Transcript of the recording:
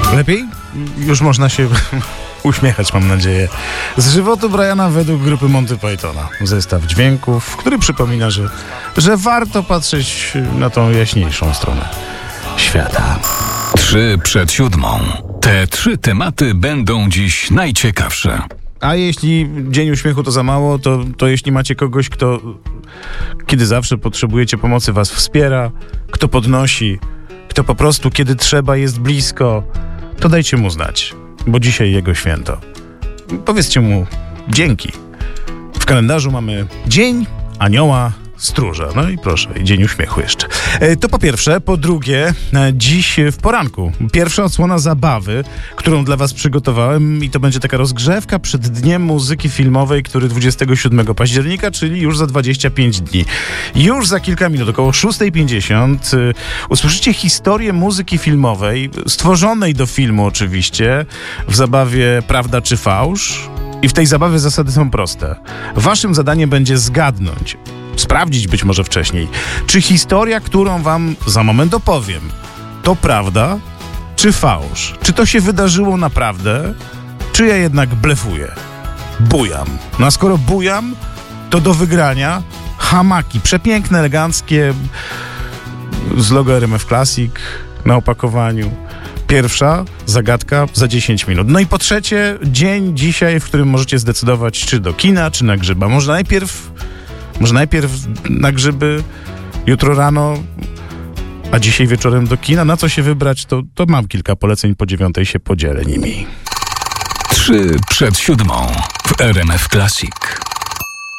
Lepiej? Już można się uśmiechać, mam nadzieję. Z żywotu Briana według grupy Monty Pythona. Zestaw dźwięków, który przypomina, że warto patrzeć na tą jaśniejszą stronę świata. 3 przed 7. Te 3 tematy będą dziś najciekawsze. A jeśli Dzień Uśmiechu to za mało, to jeśli macie kogoś, kto kiedy zawsze potrzebujecie pomocy, was wspiera, kto podnosi, kto po prostu kiedy trzeba jest blisko, to dajcie mu znać, bo dzisiaj jego święto. Powiedzcie mu dzięki. W kalendarzu mamy Dzień Anioła Stróża. No i proszę, i Dzień Uśmiechu jeszcze. To po pierwsze. Po drugie, dziś w poranku pierwsza odsłona zabawy, którą dla was przygotowałem, i to będzie taka rozgrzewka przed Dniem Muzyki Filmowej, który 27 października, czyli już za 25 dni. Już za kilka minut, około 6:50, usłyszycie historię muzyki filmowej, stworzonej do filmu oczywiście, w zabawie Prawda czy Fałsz. I w tej zabawie zasady są proste. Waszym zadaniem będzie zgadnąć, sprawdzić być może wcześniej, czy historia, którą wam za moment opowiem, to prawda czy fałsz? Czy to się wydarzyło naprawdę, czy ja jednak blefuję? Bujam. No a skoro bujam, to do wygrania hamaki, przepiękne, eleganckie, z logo RMF Classic na opakowaniu. Pierwsza zagadka za 10 minut. No i po trzecie, dzień dzisiaj, w którym możecie zdecydować, czy do kina, czy na grzyba. Może najpierw na grzyby, jutro rano, a dzisiaj wieczorem do kina. Na co się wybrać, to mam kilka poleceń, po 9:00 się podzielę nimi. 3 przed 7 w RMF Classic.